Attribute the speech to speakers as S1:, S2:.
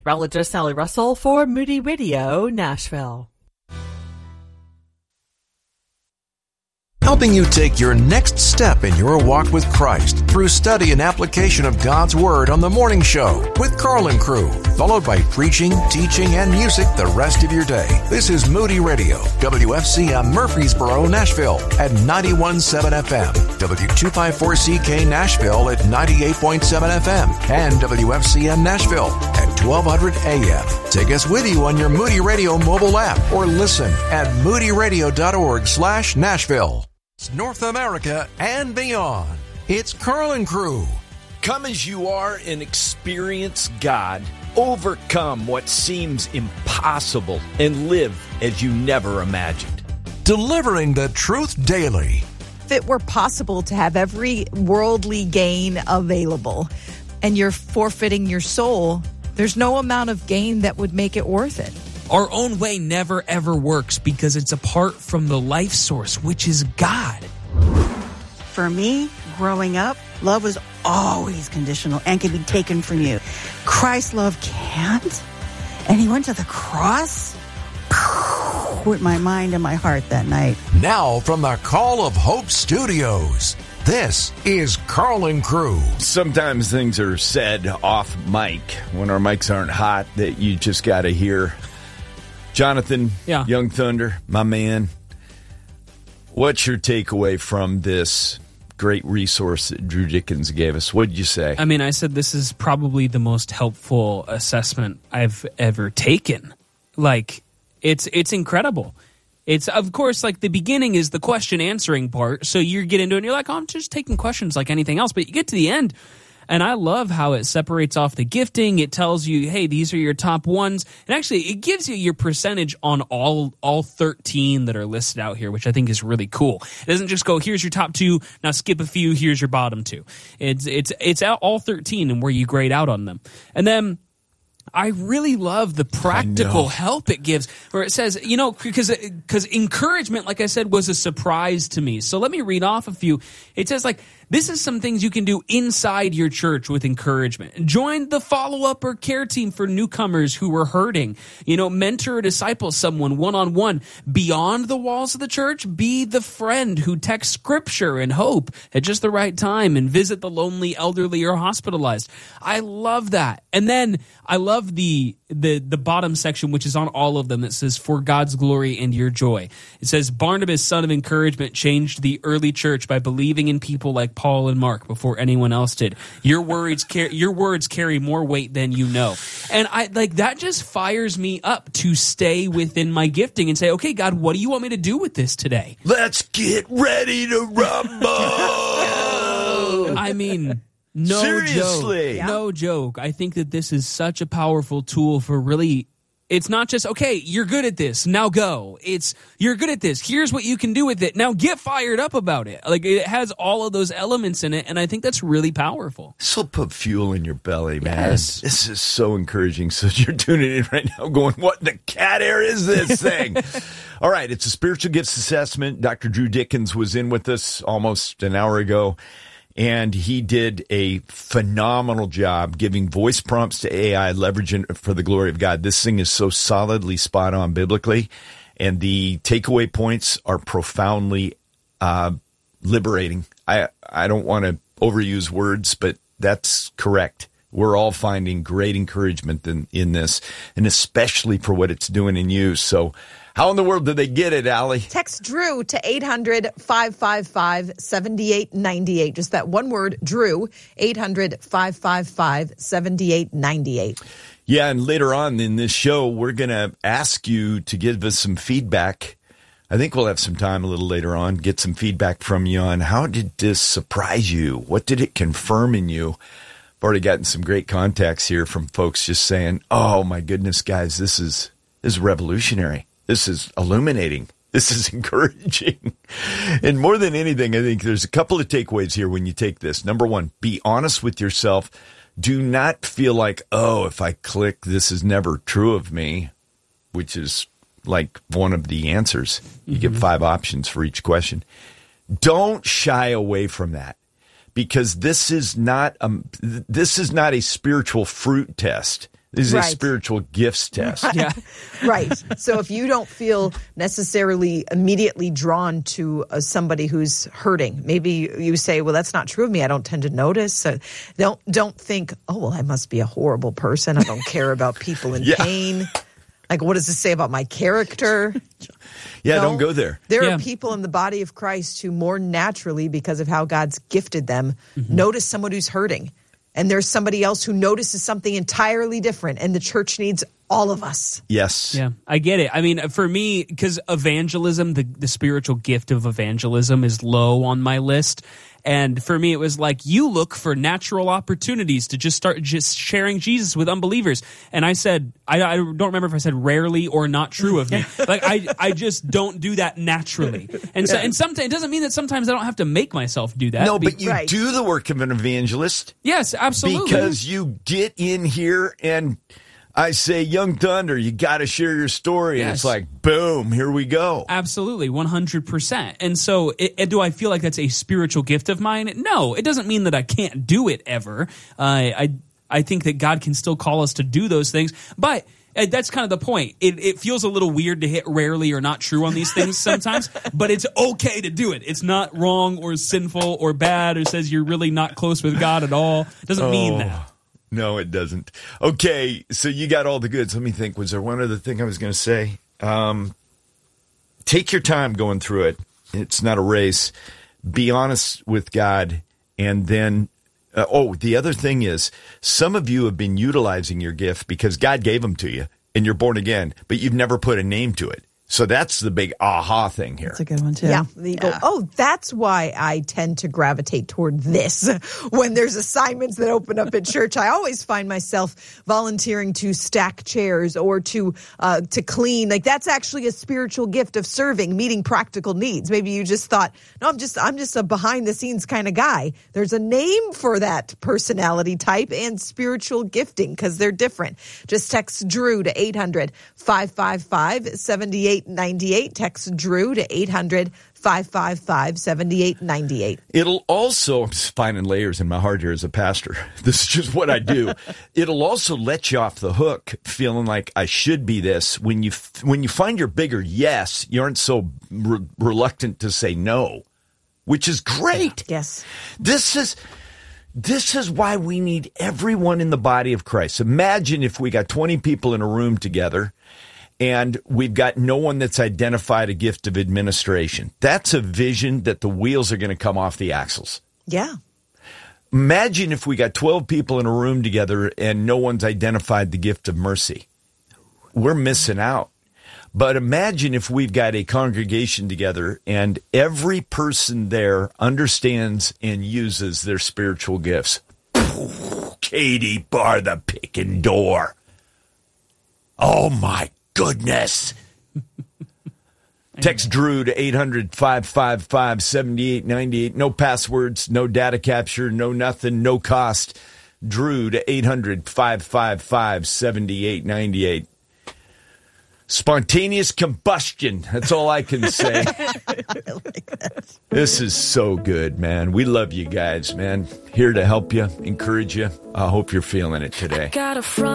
S1: Relative Sally Russell for Moody Radio, Nashville.
S2: Helping you take your next step in your walk with Christ through study and application of God's Word on The Morning Show with Carl and Crew, followed by preaching, teaching, and music the rest of your day. This is Moody Radio, WFCM Murfreesboro, Nashville at 91.7 FM, W254CK Nashville at 98.7 FM, and WFCM Nashville at 1200 AM. Take us with you on your Moody Radio mobile app or listen at moodyradio.org/Nashville. North America and beyond. It's Carl and Crew.
S3: Come as you are and experience God. Overcome what seems impossible and live as you never imagined.
S2: Delivering the truth daily.
S4: If it were possible to have every worldly gain available and you're forfeiting your soul, there's no amount of gain that would make it worth it.
S5: Our own way never, ever works because it's apart from the life source, which is God.
S6: For me, growing up, love was always conditional and can be taken from you. Christ's love can't. And he went to the cross with my mind and my heart that night.
S2: Now from the Call of Hope Studios, this is Carl and Crew.
S3: Sometimes things are said off mic when our mics aren't hot that you just got to hear. Jonathan, Young Thunder, my man, what's your takeaway from this great resource that Drew Dickens gave us? What did you say?
S5: I mean, I said this is probably the most helpful assessment I've ever taken. Like, it's incredible. It's, of course, like the beginning is the question answering part. So you get into it and you're like, oh, I'm just taking questions like anything else. But you get to the end. And I love how it separates off the gifting. It tells you, hey, these are your top ones. And actually, it gives you your percentage on all 13 that are listed out here, which I think is really cool. It doesn't just go, here's your top 2, now skip a few, here's your bottom 2. It's out all 13 and where you grade out on them. And then I really love the practical help it gives, where it says, you know, because encouragement, like I said, was a surprise to me. So let me read off a few. It says, like, this is some things you can do inside your church with encouragement. Join the follow-up or care team for newcomers who are hurting. You know, mentor or disciple someone one-on-one. Beyond the walls of the church, be the friend who texts scripture and hope at just the right time and visit the lonely, elderly, or hospitalized. I love that. And then I love the bottom section, which is on all of them. It says, for God's glory and your joy. It says, Barnabas, son of encouragement, changed the early church by believing in people like Paul and Mark before anyone else did. Your words carry more weight than you know. And I like that just fires me up to stay within my gifting and say, okay, God, what do you want me to do with this today?
S3: Let's get ready to rumble.
S5: I mean, no joke. I think that this is such a powerful tool for really, it's not just, okay, you're good at this, now go. It's, you're good at this, here's what you can do with it, now get fired up about it. Like, it has all of those elements in it, and I think that's really powerful.
S3: This will put fuel in your belly, man.
S5: Yes.
S3: This is so encouraging. So you're tuning in right now going, what the cat air is this thing? All right, it's a spiritual gifts assessment. Dr. Drew Dickens was in with us almost an hour ago. And he did a phenomenal job giving voice prompts to AI, leveraging for the glory of God. This thing is so solidly spot on biblically, and the takeaway points are profoundly liberating. I don't want to overuse words, but that's correct. We're all finding great encouragement in this, and especially for what it's doing in you. So how in the world did they get it, Allie?
S4: Text Drew to 800-555-7898. Just that one word, Drew, 800-555-7898.
S3: Yeah, and later on in this show, we're going to ask you to give us some feedback. I think we'll have some time a little later on, get some feedback from you on how did this surprise you? What did it confirm in you? I've already gotten some great contacts here from folks just saying, oh, my goodness, guys, this is revolutionary. This is illuminating. This is encouraging. And more than anything, I think there's a couple of takeaways here when you take this. Number one, be honest with yourself. Do not feel like, oh, if I click, this is never true of me, which is like one of the answers. You get 5 options for each question. Don't shy away from that, because this is not a spiritual fruit test. This is a
S4: Right.
S3: spiritual gifts test.
S5: Yeah.
S4: Right. So if you don't feel necessarily immediately drawn to somebody who's hurting, maybe you say, well, that's not true of me. I don't tend to notice. So don't think, oh, well, I must be a horrible person. I don't care about people in
S3: Yeah.
S4: pain. Like, what does this say about my character?
S3: Yeah,
S4: No.
S3: don't go there.
S4: There
S5: Yeah.
S4: are people in the body of Christ who more naturally, because of how God's gifted them, notice someone who's hurting. And there's somebody else who notices something entirely different. And the church needs all of us.
S3: Yes.
S5: Yeah, I get it. I mean, for me, because evangelism, the spiritual gift of evangelism is low on my list. And for me, it was like, you look for natural opportunities to just start just sharing Jesus with unbelievers. And I said, I don't remember if I said rarely or not true of me. Like, I just don't do that naturally. And so, and sometimes it doesn't mean that sometimes I don't have to make myself do that.
S3: No, but you
S4: Right.
S3: do the work of an evangelist
S5: Yes, absolutely.
S3: because you get in here and I say, Young Thunder, you got to share your story. And
S5: Yes.
S3: it's like, boom, here we go.
S5: Absolutely, 100%. And so, do I feel like that's a spiritual gift of mine? No, it doesn't mean that I can't do it ever. I think that God can still call us to do those things, but that's kind of the point. It feels a little weird to hit rarely or not true on these things sometimes, but it's okay to do it. It's not wrong or sinful or bad or says you're really not close with God at all. It doesn't mean that.
S3: No, it doesn't. Okay, so you got all the goods. Let me think. Was there one other thing I was going to say? Take your time going through it. It's not a race. Be honest with God. And then, the other thing is, some of you have been utilizing your gift because God gave them to you and you're born again, but you've never put a name to it. So that's the big aha thing here.
S6: That's a good one, too.
S4: Yeah. You go, oh, that's why I tend to gravitate toward this. When there's assignments that open up at church, I always find myself volunteering to stack chairs or to clean. Like, that's actually a spiritual gift of serving, meeting practical needs. Maybe you just thought, no, I'm just a behind the scenes kind of guy. There's a name for that personality type and spiritual gifting because they're different. Just text Drew to 800-555-7898. Text Drew to 800-555-7898.
S3: It'll also, I'm just finding layers in my heart here as a pastor. This is just what I do. It'll also let you off the hook feeling like I should be this. When you find your bigger yes, you aren't so reluctant to say no, which is great.
S4: Yes.
S3: This is why we need everyone in the body of Christ. Imagine if we got 20 people in a room together and we've got no one that's identified a gift of administration. That's a vision that the wheels are going to come off the axles.
S4: Yeah.
S3: Imagine if we got 12 people in a room together and no one's identified the gift of mercy. We're missing out. But imagine if we've got a congregation together and every person there understands and uses their spiritual gifts. Katie, bar the picking door. Oh, my goodness. Text Drew to 800-555-7898. No passwords, no data capture, no nothing, no cost. Drew to 800-555-7898. Spontaneous combustion. That's all I can say. This is so good, man. We love you guys, man. Here to help you, encourage you. I hope you're feeling it today.